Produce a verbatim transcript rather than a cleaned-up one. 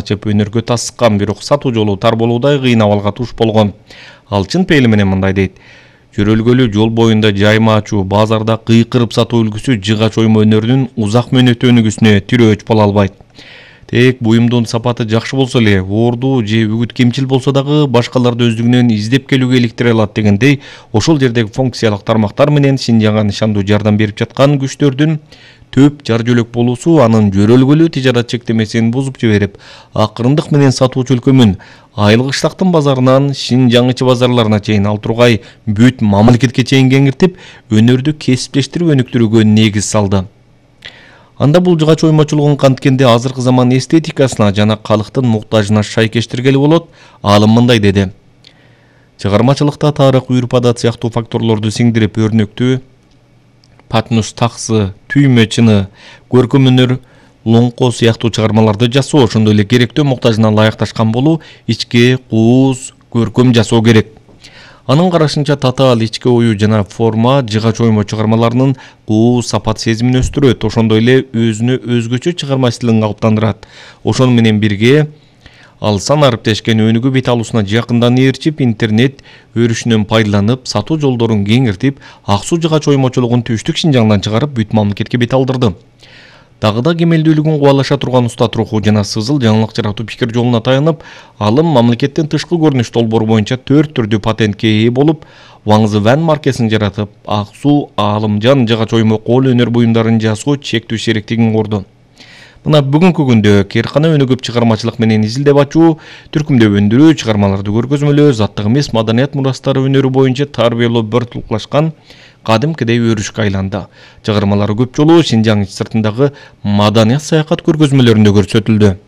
ачып өнөргө тасыккан, бирок сатуу жолу тар болуудай кыйын абалга туш болгон. Ал чын пейили менен мындай дейт: жөрөлгөлүү жол боюнда жайма ачуу, базарда кыйкырып сатуу үлгүсү жыгач оймо өнөрүнүн узак мөөнөт өнүгүүсүнө тирөөч боло албайт. Тек буюмдун сапаты жакшы болсо эле, оорду же үгүт кемчил болсо дагы башкаларды өздүгүнөн издеп келүүгө иликтире алат дегендей, ошол жердеги функциялык тармактар менен Синжаңга нышандуу жардам берип жаткан күчтөрдүн төп жар жөлөк болуусу анын жөрөлгөлүү тижарат чектемесин бузуп жиберип, акырындык менен сатуучу өлкөмүн Айыл Кыштактын базарынан Шинжаң ичи базарларына чейин, ал тургай бүт мамлекетке чейин кеңиртип, өнөрдү кесиптештирип өнүктүрүүгө негиз салды. Анда бул жыгач оймочулугун канткенде азыркы заман эстетикасына жана калктын муктажына шайкештиргели болот. Алым мындай деди: чыгармачылыкта тарых, үрп-адат сыяктуу факторлорду сиңдирип, өрнөктүү патнус таксы, түймө чыны, көркөм өнөр, лоңко сыяктуу чыгармаларды жасоо, ошондой эле керектөө муктажына ылайыкташкан болуу, ичке кууз көркөм жасоо керек. Анын карашынча татаал ички ою жана форма жыгач оймо чыгармаларынын кууз сапат сезимин өстүрөт, ошондой эле өзүнө өзгөчө чыгарма стилин калыптандырат. Ошону менен бирге ал сан ариптешкен өнүгүү бет алуусуна жакындан ээрчип, интернет өрүшүнөн пайдаланып, сатуу жолдорун кеңиртип, ак суу жыгач оймочулугун түштүк Шинжаңдан чыгарып, бүт мамлекетке бет алдырды. Дагы да кемелдүүлүгүн кубалаша турган устат руху жана сызыл жаңылык жаратуу пикир жолуна таянып, алым мамлекеттин тышкы көрүнүш долбоору боюнча төрт түрдүү патентке ээ болуп, Wangzi Van маркесин жаратып, ак суу, Алымжан жыгач оймо кол өнөр буюмдарын жасоо чектүү шериктигин курду. Мына бүгүнкү күндө кээркана өнүгүп чыгармачылык менен изилдеп ачуу, түркүмдөп өндүрүү, чыгармаларды көргөзмөлөө, заттык эмес маданият мурастары өнөрү боюнча тарбиялоо биртукташкан кадимкидей өрүшкө айланды. Чыгармалары көп жолу Шинжаң сыртындагы маданият саякат көргөзмөлөрүндө көрсөтүлдү.